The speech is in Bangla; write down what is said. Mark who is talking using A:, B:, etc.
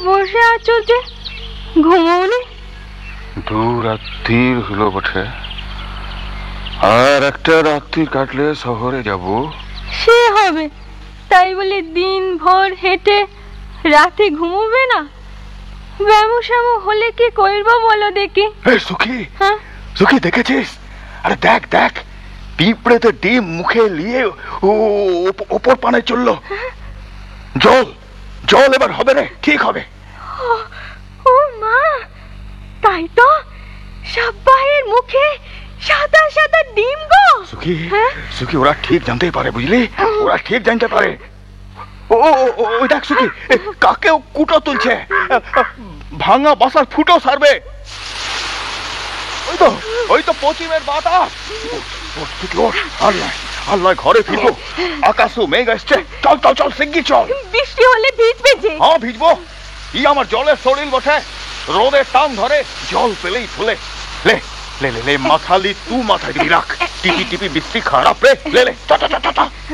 A: বসে আছো যে, ঘুমোনি?
B: দু রাত্রির হলো বটে, আর একটা রাত্রি কাটলে শহরে যাব।
A: সে হবে, তাই বলে দিন ভর হেঁটে রাতে ঘুমোবে না? ব্যামো শ্যামো হলে কি করবো বলো দেখি।
B: সুখী,
A: হ্যাঁ,
B: সুখী দেখেছিস? আরে দেখ দেখ, পিঁপড়েতে ডিম মুখে নিয়ে ওপর পানে চললো। জল জল এবার হবে রে, ঠিক হবে।
A: ও মা, তাই তো, সাব্বাহের মুখে সাদা সাদা ডিম গো।
B: সুখী,
A: হ্যাঁ?
B: সুখী ওরা ঠিক জানতেই পারে, বুঝলি? ওরা ঠিক জানতে পারে। ও ওই দেখ সুখী, কাকেও কুটো তুলছে, ভাঙা বাসার ফুটো সারবে। ওই তো পশ্চিমের বাতাস। আল্লাহ আল্লাহ, ঘরে ফিরবো, আকাশও মেঘ আসছে। চল চল চল, শিগগির চল।
A: বৃষ্টি হলে ভিজবে যে।
B: হ্যাঁ ভিজবো, ই আমার জলের শরীর বসে, রোদের টান ধরে, জল পেলেই ফুলে। লে লে লে লে, মাথালি তু মাথায় দিবি রাখ, টিপি টিপি বৃষ্টি খারাপ রে। লে লে, টা টা টা টা।